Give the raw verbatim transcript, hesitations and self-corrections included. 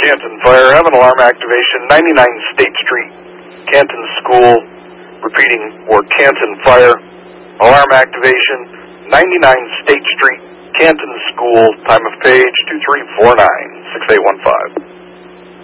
Canton Fire, have an alarm activation, ninety-nine State Street, Canton School, repeating for Canton Fire, alarm activation, ninety-nine State Street, Canton School, time of page two three four nine, six eight one five.